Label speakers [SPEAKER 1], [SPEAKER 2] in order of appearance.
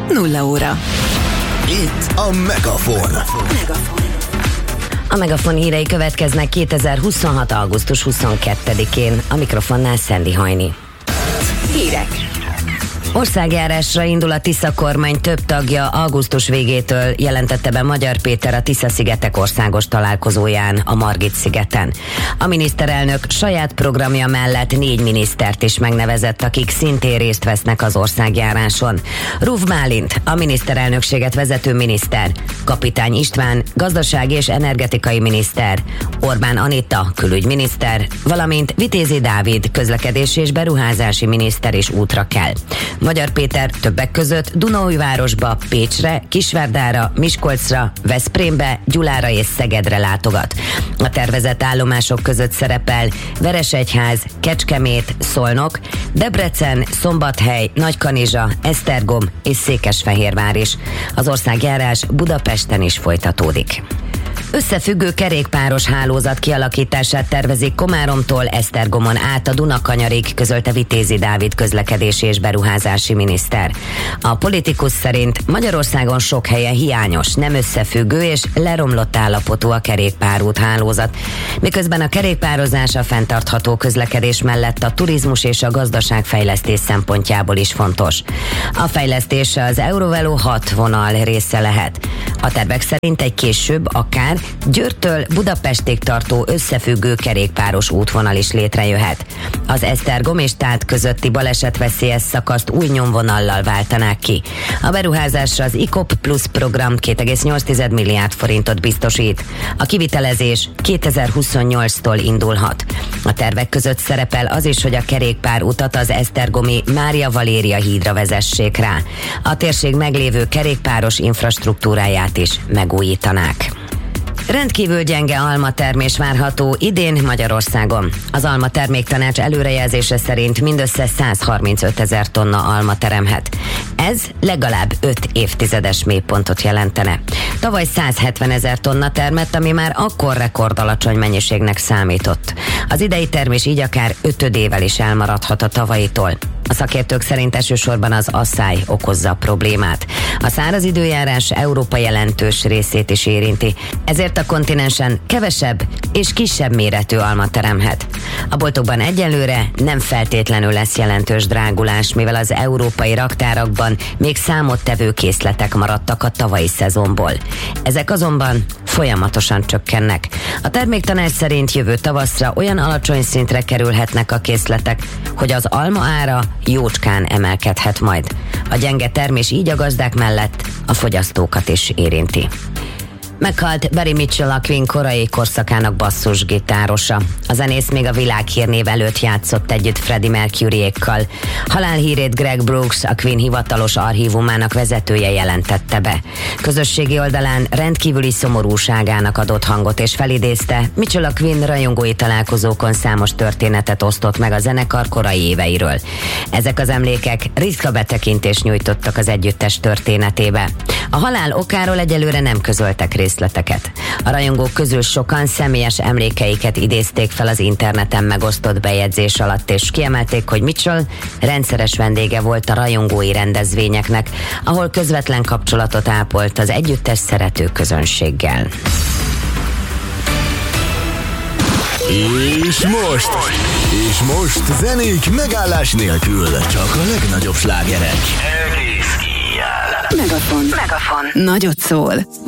[SPEAKER 1] 0 óra.
[SPEAKER 2] Itt a Megafon.
[SPEAKER 3] A Megafon hírei következnek 2026. augusztus 22-én. A mikrofonnál Szendi Hajni.
[SPEAKER 1] Hírek.
[SPEAKER 3] Országjárásra indul a Tisza kormány több tagja augusztus végétől, jelentette be Magyar Péter a Tisza-szigetek országos találkozóján a Margit-szigeten. A miniszterelnök saját programja mellett 4 minisztert is megnevezett, akik szintén részt vesznek az országjáráson. Ruf Bálint, a miniszterelnökséget vezető miniszter, Kapitány István, gazdasági és energetikai miniszter, Orbán Anita, külügyminiszter, valamint Vitézi Dávid, közlekedési és beruházási miniszter is útra kell. Magyar Péter többek között Dunaújvárosba, Pécsre, Kisvárdára, Miskolcra, Veszprémbe, Gyulára és Szegedre látogat. A tervezett állomások között szerepel Veresegyház, Kecskemét, Szolnok, Debrecen, Szombathely, Nagykanizsa, Esztergom és Székesfehérvár is. Az országjárás Budapesten is folytatódik. Összefüggő kerékpáros hálózat kialakítását tervezik Komáromtól Esztergomon át a Dunakanyarig, közölte Vitézi Dávid közlekedési és beruházási miniszter. A politikus szerint Magyarországon sok helyen hiányos, nem összefüggő és leromlott állapotú a kerékpárút hálózat, miközben a kerékpározás a fenntartható közlekedés mellett a turizmus és a gazdaságfejlesztés szempontjából is fontos. A fejlesztés az Eurovelo 6 vonal része lehet. A tervek szerint egy később akár Győrtől Budapestig tartó összefüggő kerékpáros útvonal is létrejöhet. Az Esztergom és Tát közötti balesetveszélyes szakaszt új nyomvonallal váltanák ki. A beruházásra az ICOP Plus program 2,8 milliárd forintot biztosít. A kivitelezés 2028-tól indulhat. A tervek között szerepel az is, hogy a kerékpárutat az esztergomi Mária Valéria hídra vezessék rá. A térség meglévő kerékpáros infrastruktúráját is megújítanák. Rendkívül gyenge almatermés várható idén Magyarországon. Az Alma Terméktanács előrejelzése szerint mindössze 135 000 tonna alma teremhet. Ez legalább 5 évtizedes mélypontot jelentene. Tavaly 170 000 tonna termett, ami már akkor rekordalacsony mennyiségnek számított. Az idei termés így akár 5-ödével is elmaradhat a tavalyitól. A szakértők szerint elsősorban az asszály okozza a problémát. A száraz időjárás Európa jelentős részét is érinti, ezért a kontinensen kevesebb és kisebb méretű alma teremhet. A boltokban egyelőre nem feltétlenül lesz jelentős drágulás, mivel az európai raktárakban még számottevő készletek maradtak a tavalyi szezonból. Ezek azonban folyamatosan csökkennek. A terméktanács szerint jövő tavaszra olyan alacsony szintre kerülhetnek a készletek, hogy az alma ára jócskán emelkedhet majd. A gyenge termés így a gazdák mellett a fogyasztókat is érinti. Meghalt Barry Mitchell, a Queen korai korszakának basszusgitárosa. A zenész még a világhírnév előtt játszott együtt Freddie Mercuryékkal. Halálhírét Greg Brooks, a Queen hivatalos archívumának vezetője jelentette be. Közösségi oldalán rendkívüli szomorúságának adott hangot és felidézte, Mitchell a Queen rajongói találkozókon számos történetet osztott meg a zenekar korai éveiről. Ezek az emlékek ritka betekintést nyújtottak az együttes történetébe. A halál okáról egyelőre nem közöltek részleteket. A rajongók közül sokan személyes emlékeiket idézték fel az interneten megosztott bejegyzés alatt, és kiemelték, hogy Mitchell rendszeres vendége volt a rajongói rendezvényeknek, ahol közvetlen kapcsolatot ápolt az együttes szerető közönséggel.
[SPEAKER 2] És most zenék megállás nélkül, csak a legnagyobb slágerek.
[SPEAKER 1] Megafon. Nagyot szól.